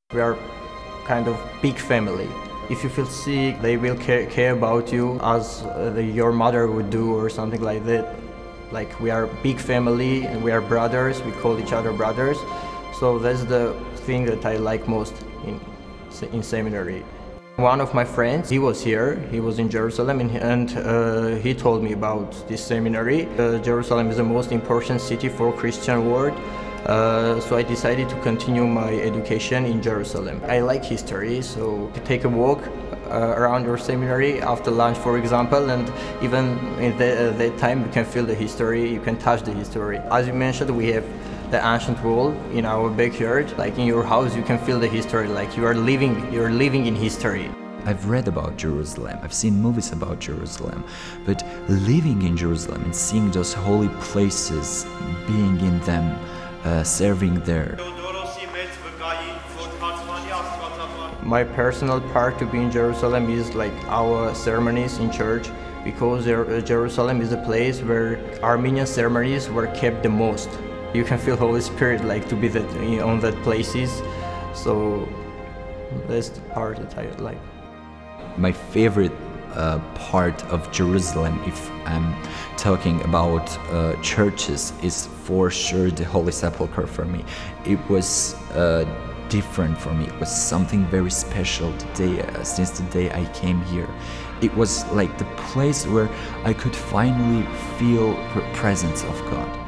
We are kind of big family. If you feel sick, they will care about you as your mother would do or something like that. Like we are big family and we are brothers, we call each other brothers. So that's the thing that I like most in seminary. One of my friends, he was here, he was in Jerusalem, and he told me about this seminary. Jerusalem is the most important city for Christian world. So I decided to continue my education in Jerusalem. I like history, so to take a walk around our seminary after lunch, for example, and even in that time you can feel the history, you can touch the history. As you mentioned, we have the ancient wall in our backyard. Like in your house, you can feel the history, like you're living in history. I've read about Jerusalem, I've seen movies about Jerusalem, but living in Jerusalem and seeing those holy places, being in them, serving there. My personal part to be in Jerusalem is like our ceremonies in church, because Jerusalem is a place where Armenian ceremonies were kept the most. You can feel Holy Spirit like to be on that places, so that's the part that I like. My favorite part of Jerusalem, if I'm talking about churches, is for sure the Holy Sepulchre for me. It was different for me. It was something very special since the day I came here. It was like the place where I could finally feel the presence of God.